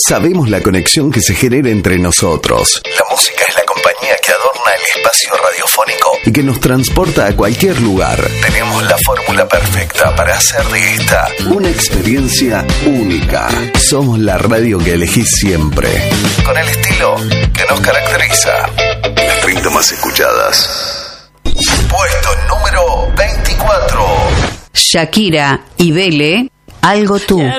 Sabemos la conexión que se genera entre nosotros. La música es la compañía que adorna el espacio radiofónico y que nos transporta a cualquier lugar. Tenemos la fórmula perfecta para hacer de esta una experiencia única. Somos la radio que elegís siempre, con el estilo que nos caracteriza. Las 30 más escuchadas. Puesto número 24. Shakira y Bele, Algo tú.